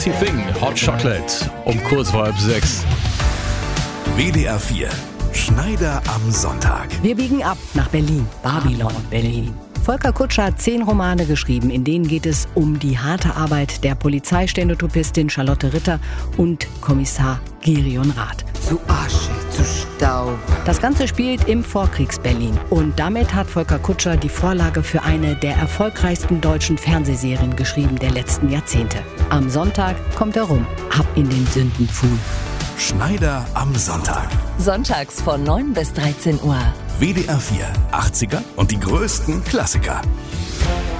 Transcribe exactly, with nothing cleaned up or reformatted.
Thing, Hot Chocolate, um kurz vor halb sechs. W D R vier, Schneider am Sonntag. Wir biegen ab nach Berlin, Babylon, Berlin. Volker Kutscher hat zehn Romane geschrieben, in denen geht es um die harte Arbeit der Polizeistenotypistin Charlotte Ritter und Kommissar Gerion Rath. Zu Asche, zu Staub. Das Ganze spielt im Vorkriegs-Berlin und damit hat Volker Kutscher die Vorlage für eine der erfolgreichsten deutschen Fernsehserien geschrieben der letzten Jahrzehnte. Am Sonntag kommt er rum, ab in den Sündenpfuhl. Schneider am Sonntag. Sonntags von neun bis dreizehn Uhr. W D R vier, achtziger und die größten Klassiker.